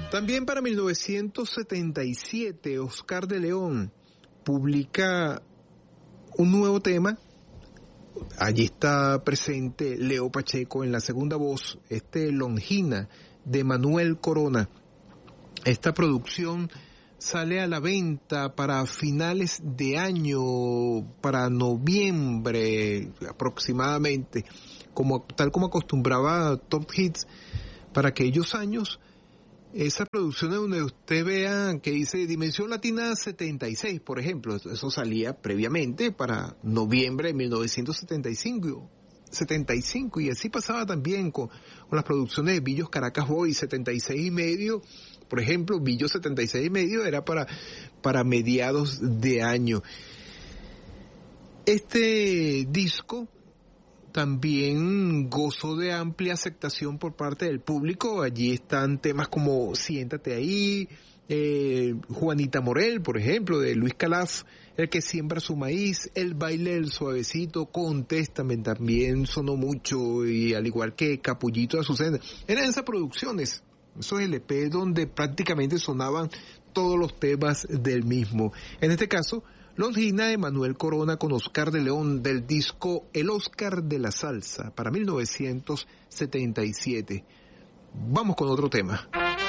También para 1977, Oscar de León publica un nuevo tema. Allí está presente Leo Pacheco en la segunda voz, Longina de Manuel Corona. Esta producción sale a la venta para finales de año, para noviembre aproximadamente, tal como acostumbraba Top Hits para aquellos años. Esas producciones donde usted vea que dice Dimensión Latina 76, por ejemplo, eso salía previamente para noviembre de 1975, y así pasaba también con las producciones de Billos Caracas Boy 76 y medio, por ejemplo, Billos 76 y medio era para mediados de año. Este disco también gozó de amplia aceptación por parte del público. Allí están temas como Siéntate ahí, Juanita Morel, por ejemplo, de Luis Calaf, El que siembra su maíz, El baile del suavecito, Contéstame también sonó mucho, y al igual que Capullito de Azucena. Eran esas producciones, esos LP donde prácticamente sonaban todos los temas del mismo. En este caso, Longina de Manuel Corona con Oscar de León, del disco El Oscar de la Salsa para 1977. Vamos con otro tema.